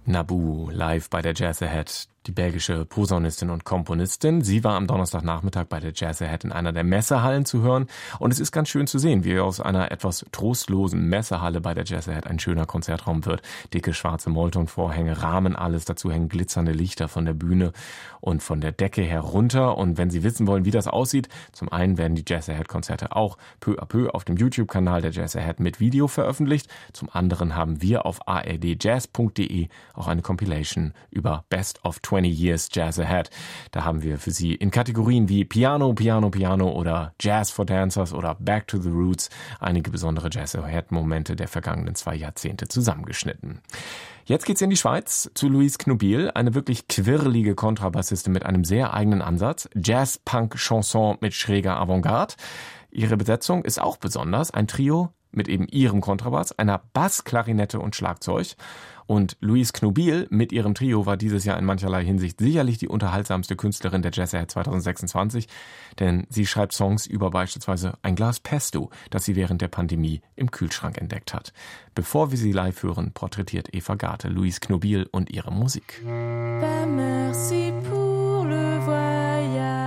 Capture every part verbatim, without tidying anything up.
Naboo live bei der Jazz Ahead. Die belgische Posaunistin und Komponistin. Sie war am Donnerstagnachmittag bei der Jazz Ahead in einer der Messehallen zu hören. Und es ist ganz schön zu sehen, wie aus einer etwas trostlosen Messehalle bei der Jazz Ahead ein schöner Konzertraum wird. Dicke schwarze Moltonvorhänge rahmen alles. Dazu hängen glitzernde Lichter von der Bühne und von der Decke herunter. Und wenn Sie wissen wollen, wie das aussieht, zum einen werden die Jazz Ahead Konzerte auch peu à peu auf dem YouTube-Kanal der Jazz Ahead mit Video veröffentlicht. Zum anderen haben wir auf a r d jazz punkt d e auch eine Compilation über Best of twenty Years Jazz Ahead. Da haben wir für Sie in Kategorien wie Piano, Piano, Piano oder Jazz for Dancers oder Back to the Roots einige besondere Jazz Ahead-Momente der vergangenen zwei Jahrzehnte zusammengeschnitten. Jetzt geht's in die Schweiz zu Louise Knobil, eine wirklich quirlige Kontrabassistin mit einem sehr eigenen Ansatz. Jazz-Punk-Chanson mit schräger Avantgarde. Ihre Besetzung ist auch besonders. Ein Trio mit eben ihrem Kontrabass, einer Bass, Klarinette und Schlagzeug. Und Louise Knobil mit ihrem Trio war dieses Jahr in mancherlei Hinsicht sicherlich die unterhaltsamste Künstlerin der Jazz Ahead zwanzig sechsundzwanzig, denn sie schreibt Songs über beispielsweise ein Glas Pesto, das sie während der Pandemie im Kühlschrank entdeckt hat. Bevor wir sie live hören, porträtiert Eva Garte Louise Knobil und ihre Musik. Merci pour le voyage.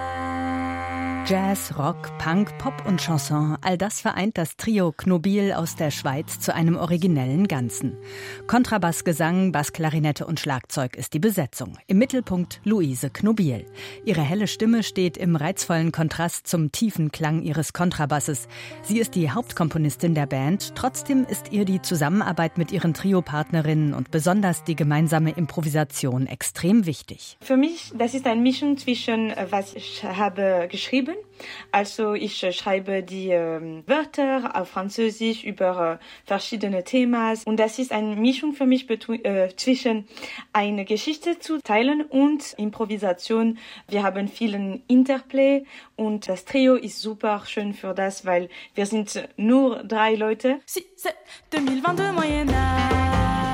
Jazz, Rock, Punk, Pop und Chanson, all das vereint das Trio Knobil aus der Schweiz zu einem originellen Ganzen. Kontrabass, Gesang, Bassklarinette und Schlagzeug ist die Besetzung. Im Mittelpunkt Louise Knobil. Ihre helle Stimme steht im reizvollen Kontrast zum tiefen Klang ihres Kontrabasses. Sie ist die Hauptkomponistin der Band, trotzdem ist ihr die Zusammenarbeit mit ihren Trio-Partnerinnen und besonders die gemeinsame Improvisation extrem wichtig. Für mich, das ist eine Mischung zwischen, was ich habe geschrieben. Also ich äh, schreibe die äh, Wörter auf Französisch über äh, verschiedene Themen und das ist eine Mischung für mich betu- äh, zwischen eine Geschichte zu teilen und Improvisation. Wir haben vielen Interplay und das Trio ist super schön für das, weil wir sind nur drei Leute. six, sept, zweitausendzweiundzwanzig Moyen Âge.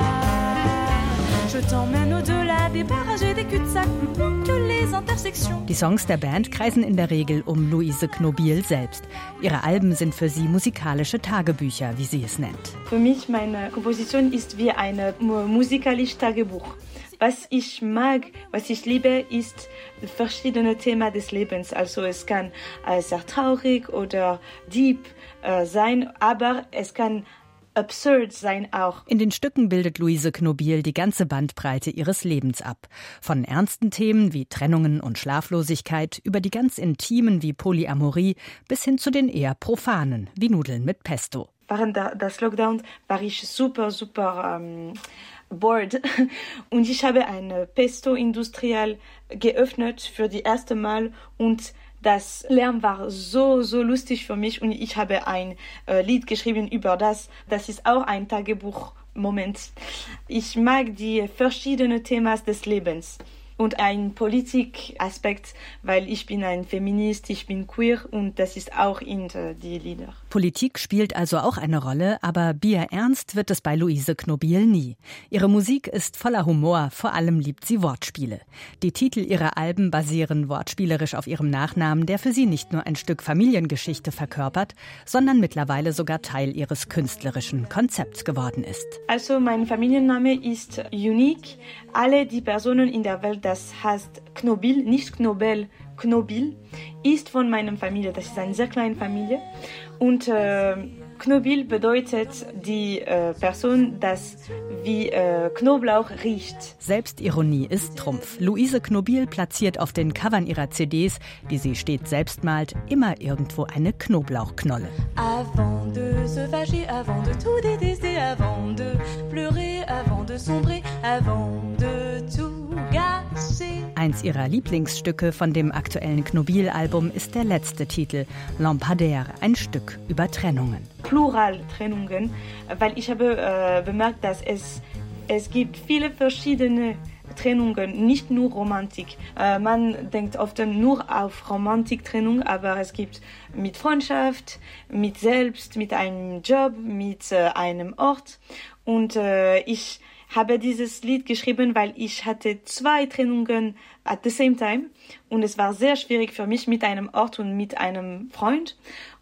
Je t'emmène au-delà des barrages et des cul-de-sac, plus beau que les intersections. Die Songs der Band kreisen in der Regel um Louise Knobil selbst. Ihre Alben sind für sie musikalische Tagebücher, wie sie es nennt. Für mich, meine Komposition ist wie ein musikalisches Tagebuch. Was ich mag, was ich liebe, ist verschiedene Themen des Lebens. Also es kann äh, sehr traurig oder deep äh, sein, aber es kann absurd sein auch. In den Stücken bildet Louise Knobil die ganze Bandbreite ihres Lebens ab. Von ernsten Themen wie Trennungen und Schlaflosigkeit über die ganz intimen wie Polyamorie bis hin zu den eher profanen wie Nudeln mit Pesto. Während des Lockdown war ich super, super ähm, bored und ich habe eine Pesto industriell geöffnet für die erste Mal und das Lärm war so, so lustig für mich und ich habe ein äh, Lied geschrieben über das. Das ist auch ein Tagebuchmoment. Ich mag die verschiedenen Themen des Lebens und ein Politikaspekt, weil ich bin ein Feminist, ich bin queer und das ist auch in äh, die Lieder. Politik spielt also auch eine Rolle, aber bierernst wird es bei Louise Knobil nie. Ihre Musik ist voller Humor, vor allem liebt sie Wortspiele. Die Titel ihrer Alben basieren wortspielerisch auf ihrem Nachnamen, der für sie nicht nur ein Stück Familiengeschichte verkörpert, sondern mittlerweile sogar Teil ihres künstlerischen Konzepts geworden ist. Also mein Familienname ist unique. Alle die Personen in der Welt, das heißt Knobil, nicht Knobel, Knobil, ist von meiner Familie. Das ist eine sehr kleine Familie. Und äh, Knobil bedeutet die äh, Person, das wie äh, Knoblauch riecht. Selbstironie ist Trumpf. Louise Knobil platziert auf den Covern ihrer C Ds, die sie stets selbst malt, immer irgendwo eine Knoblauchknolle. Avant de se fâcher, avant de tout détester, avant de pleurer, avant de sombrer, avant de tout gâcher. Eins ihrer Lieblingsstücke von dem aktuellen Knobil-Album ist der letzte Titel, Lampadaire, ein Stück über Trennungen. Plural Trennungen, weil ich habe äh, bemerkt, dass es, es gibt viele verschiedene Trennungen, nicht nur Romantik. Äh, man denkt oft nur auf Romantiktrennung, aber es gibt mit Freundschaft, mit Selbst, mit einem Job, mit äh, einem Ort. Und äh, ich habe dieses Lied geschrieben, weil ich hatte zwei Trennungen at the same time und es war sehr schwierig für mich mit einem Ort und mit einem Freund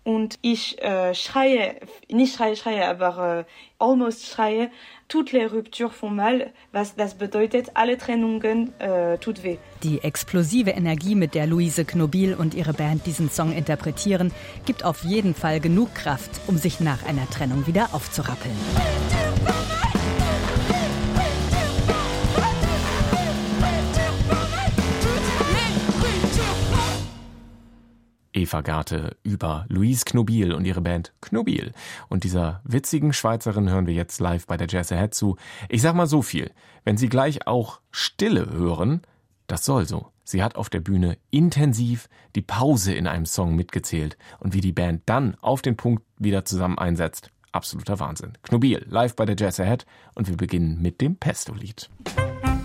und ich äh, schreie, nicht schreie, schreie, aber äh, almost schreie, toutes les ruptures font mal, was das bedeutet, alle Trennungen äh, tut weh. Die explosive Energie, mit der Luise Knobiel und ihre Band diesen Song interpretieren, gibt auf jeden Fall genug Kraft, um sich nach einer Trennung wieder aufzurappeln. Eva Garte über Luise Knobiel und ihre Band Knobiel. Und dieser witzigen Schweizerin hören wir jetzt live bei der Jazz Ahead zu. Ich sag mal so viel, wenn Sie gleich auch Stille hören, das soll so. Sie hat auf der Bühne intensiv die Pause in einem Song mitgezählt. Und wie die Band dann auf den Punkt wieder zusammen einsetzt, absoluter Wahnsinn. Knobiel live bei der Jazz Ahead und wir beginnen mit dem Pesto-Lied.